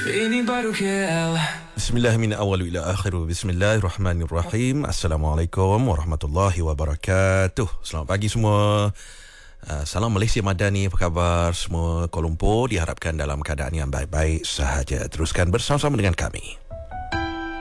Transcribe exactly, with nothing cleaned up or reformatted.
Ini baru K L. Bismillahirrahmanirrahim. Bismillahirrahmanirrahim. Assalamualaikum warahmatullahi wabarakatuh. Selamat pagi semua. Uh, salam Malaysia Madani, apa khabar semua? Kuala Lumpur diharapkan dalam keadaan yang baik-baik sahaja. Teruskan bersama-sama dengan kami.